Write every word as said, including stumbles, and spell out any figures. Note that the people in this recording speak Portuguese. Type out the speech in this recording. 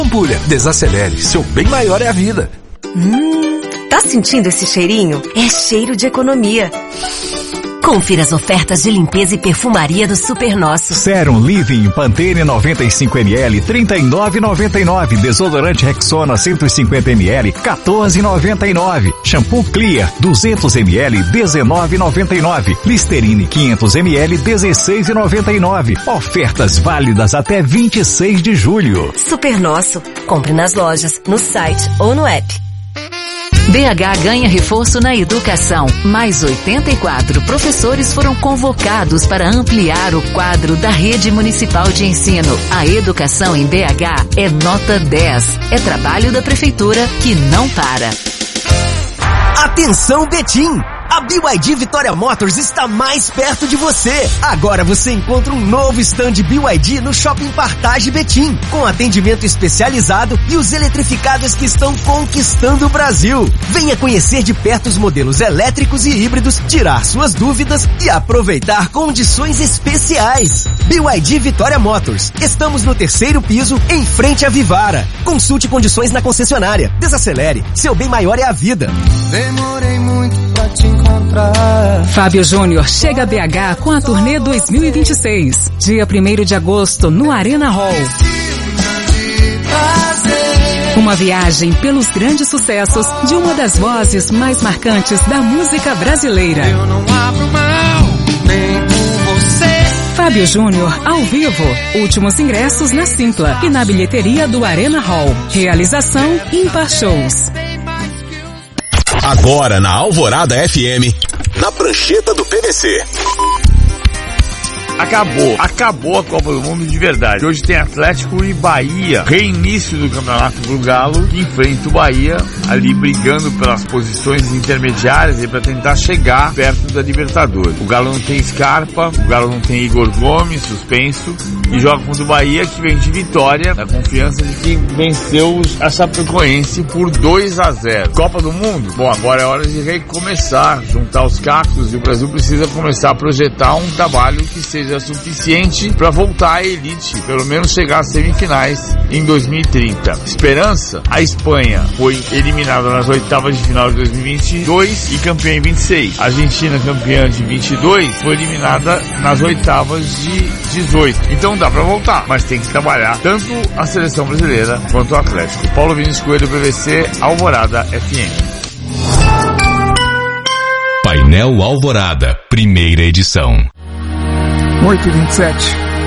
Pampulha, desacelere, seu bem maior é a vida. Hum, tá sentindo esse cheirinho? É cheiro de economia. Confira as ofertas de limpeza e perfumaria do Super Nosso. Serum Living Pantene noventa e cinco mililitros, trinta e nove reais e noventa e nove centavos. Desodorante Rexona cento e cinquenta mililitros, quatorze reais e noventa e nove centavos. Shampoo Clear duzentos mililitros, dezenove reais e noventa e nove centavos. Listerine quinhentos mililitros, dezesseis reais e noventa e nove centavos. Ofertas válidas até vinte e seis de julho. Super Nosso. Compre nas lojas, no site ou no app. B H ganha reforço na educação. Mais oitenta e quatro professores foram convocados para ampliar o quadro da rede municipal de ensino. A educação em B H é nota dez. É trabalho da prefeitura que não para. Atenção, Betim! A B Y D Vitória Motors está mais perto de você. Agora você encontra um novo stand B Y D no Shopping Partage Betim, com atendimento especializado e os eletrificados que estão conquistando o Brasil. Venha conhecer de perto os modelos elétricos e híbridos, tirar suas dúvidas e aproveitar condições especiais. B Y D Vitória Motors. Estamos no terceiro piso, em frente à Vivara. Consulte condições na concessionária. Desacelere. Seu bem maior é a vida. Demorei muito pra te encontrar. Fábio Júnior chega a B H com a turnê dois mil e vinte e seis. Dia primeiro de agosto, no Arena Hall. Uma viagem pelos grandes sucessos de uma das vozes mais marcantes da música brasileira. Eu não abro mão, nem com você. Fábio Júnior ao vivo. Últimos ingressos na Simpla e na bilheteria do Arena Hall. Realização Ímpar Shows. Agora na Alvorada F M, na prancheta do P V C. Acabou, acabou a Copa do Mundo de verdade. Hoje tem Atlético e Bahia, reinício do campeonato pro Galo, que enfrenta o Bahia ali brigando pelas posições intermediárias e para tentar chegar perto da Libertadores. O Galo não tem Scarpa, o Galo não tem Igor Gomes, suspenso, e joga contra o Bahia, que vem de vitória, na confiança de que venceu a Chapecoense por dois a zero. Copa do Mundo? Bom, agora é hora de recomeçar, juntar os cactos, e o Brasil precisa começar a projetar um trabalho que seja suficiente para voltar à elite, pelo menos chegar às semifinais em dois mil e trinta. Esperança? A Espanha foi eliminada nas oitavas de final de dois mil e vinte e dois e campeã em vinte e seis. A Argentina, campeã de vinte e dois, foi eliminada nas oitavas de dezoito. Então dá para voltar, mas tem que trabalhar tanto a seleção brasileira quanto o Atlético. Paulo Vinícius Coelho, P V C, Alvorada F M. Painel Alvorada, primeira edição. oito e vinte e sete.